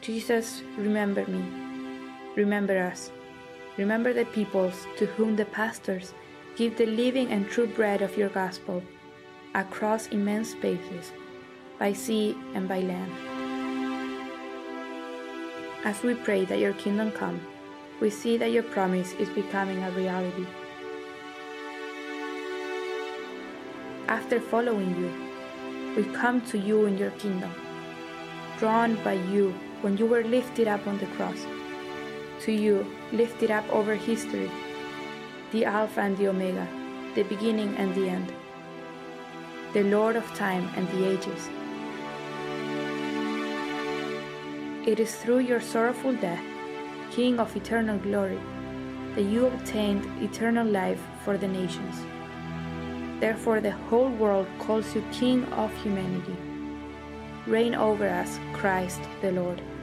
Jesus, remember me. Remember us. Remember the peoples to whom the pastors give the living and true bread of your gospel across immense spaces, by sea and by land. As we pray that your kingdom come, we see that your promise is becoming a reality. After following you, we come to you in your kingdom, drawn by you when you were lifted up on the cross, to you lifted up over history, the Alpha and the Omega, the beginning and the end, the Lord of time and the ages. It is through your sorrowful death, King of eternal glory, that you obtained eternal life for the nations. Therefore the whole world calls you King of humanity. Reign over us, Christ the Lord.